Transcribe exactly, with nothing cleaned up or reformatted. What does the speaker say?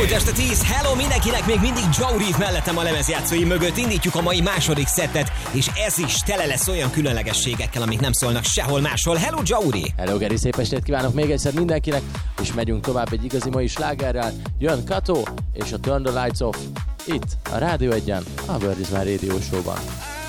Múlt este tíz, hello mindenkinek, még mindig Joe Reed mellettem a lemezjátszói mögött. Indítjuk a mai második szettet, és ez is tele lesz olyan különlegességekkel, amik nem szólnak sehol máshol. Hello, Joe! Hello, Geri, szép estét kívánok még egyszer mindenkinek, és megyünk tovább egy igazi mai slágerrel. Jön Kato és a Turn the Lights Off itt a Rádió Egyen, a Bird is My Radio Show-ban.